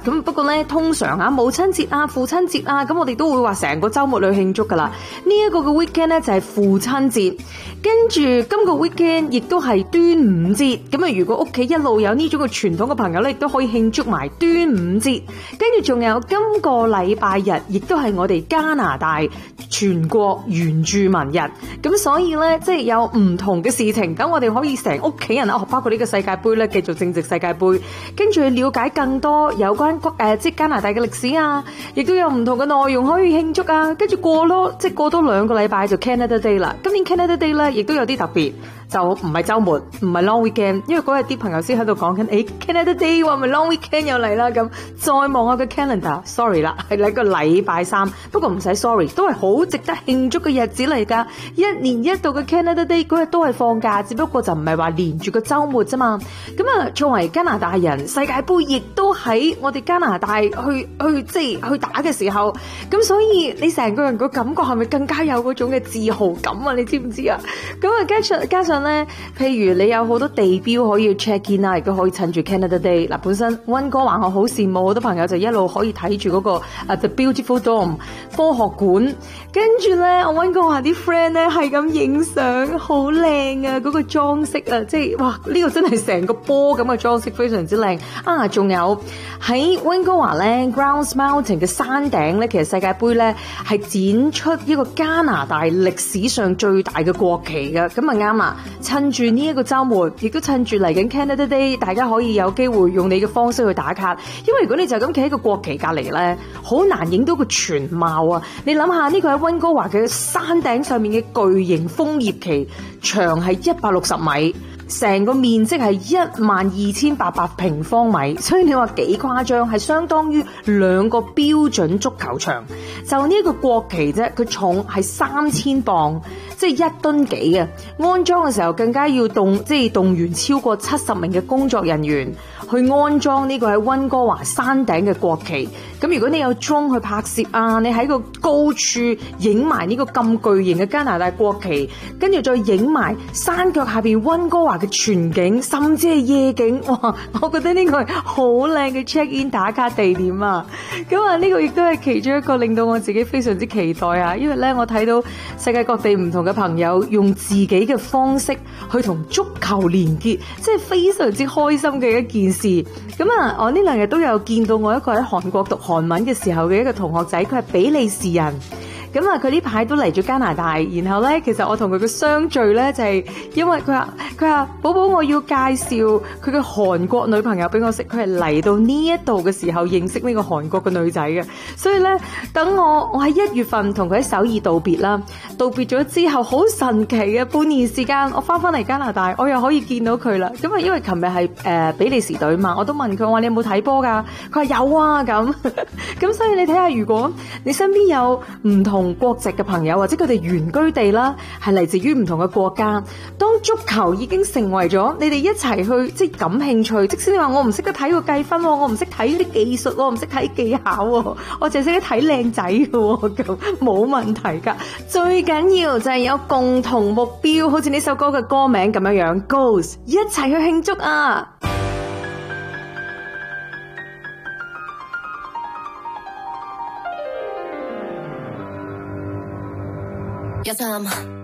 咁不過咧，通常母親節啊、父親節啊，咁我哋都會話成個週末去慶祝噶啦。呢一個嘅 weekend 咧就係父親節，跟住今個 weekend 亦都係端午節。咁啊，如果屋企一路有呢種嘅傳統嘅朋友咧，亦都可以慶祝埋端午節。跟住仲有今個禮拜日，亦都係我哋加拿大全國原住民日。咁所以咧，即係有唔同嘅事情，咁我哋可以成屋企人啊，包括呢個世界盃咧，繼續正值世界盃，跟住去了解更多有關即係加拿大嘅歷史啊，亦都有唔同嘅內容可以慶祝啊。跟住過多2個禮拜就 Canada Day 啦。今年 Canada Day 咧，亦都有啲特別，就唔係週末，唔係 long weekend，因為嗰日啲朋友先喺度講緊，Canada Day 話咪 long weekend 又嚟啦咁。再望下個 calendar，sorry 啦，係嚟個禮拜3，不過唔使 sorry，都係好值得慶祝嘅日子嚟㗎。一年一度嘅 Canada Day 嗰日都係放假，只不過就唔係話連住個週末啫嘛。咁啊，作為加拿大人，世界盃亦都喺我哋加拿大去打嘅時候，咁所以你成個人個感覺係咪更加有嗰種嘅自豪感啊？你知唔知啊？咁啊，加上咧，譬如你有好多地標可以 check in 啊，亦都可以趁住 Canada Day。嗱，本身溫哥華我好羨慕，好多朋友就一路可以睇住嗰個The Beautiful Dome 科學館，跟住咧我溫哥華啲 friend 咧係咁影相，好靚啊！嗰個裝飾啊，即係哇，呢個真係成個波咁嘅裝飾，非常之靚啊！仲有喺溫哥華咧 Grouse Mountain 嘅山頂咧，其實世界盃咧係展出一個加拿大歷史上最大嘅國旗嘅，咁啊啱啊！趁住呢一個週末，亦都趁住嚟緊 Canada Day，大家可以有機會用你嘅方式去打卡，因為如果你就咁企喺個國旗隔離咧，好難影到個全貌啊！你諗下呢個喺溫哥華嘅山頂上面嘅巨型楓葉旗，長係160米。成個面積係12800平方米，所以你話幾誇張，係相當於2個標準足球場。就呢個國旗啫，佢重係3000磅，即係1噸幾啊！安裝嘅時候更加要動員超過70名嘅工作人員去安裝呢個喺溫哥華山頂嘅國旗。咁如果你有 drone 去拍攝啊，你喺個高處影埋呢個咁巨型嘅加拿大國旗，跟住再影埋山腳下邊溫哥華嘅全景，甚至係夜景，哇！我覺得呢個係好靚嘅 check in 打卡地點啊！咁啊，呢個亦都係其中一個令到我自己非常之期待啊！因為咧，我睇到世界各地唔同嘅朋友用自己嘅方式去同足球連結，即係非常之開心嘅一件事。咁啊，我呢2日都有見到我一個喺韓國讀韓文嘅時候嘅一個同學仔，佢係比利時人。咁啊，佢呢排都嚟咗加拿大，然後咧，其實我同佢嘅相聚咧，就係因為佢話寶寶，我要介紹佢嘅韓國女朋友俾我識，佢係嚟到呢一度嘅時候認識呢個韓國嘅女仔嘅，所以咧，等我喺1月份同佢喺首爾道別啦，道別咗之後，好神奇嘅半年時間，我翻嚟加拿大，我又可以見到佢啦。咁啊，因為琴日係比利時隊嘛，我都問佢話你有冇睇波㗎？佢話有啊咁，咁所以你睇下，如果你身邊有唔同國籍嘅朋友，或者佢哋原居地啦，係嚟自於唔同嘅國家。當足球已經成為咗你哋一齊去即係感興趣，即使你話我唔識得睇個計分，我唔識睇啲技術，我唔識睇技巧，我淨係識得睇靚仔嘅，咁冇問題噶。最緊要就係有共同目標，好似呢首歌嘅歌名咁樣樣 ，Goals 一齊去慶祝啊！ Yes,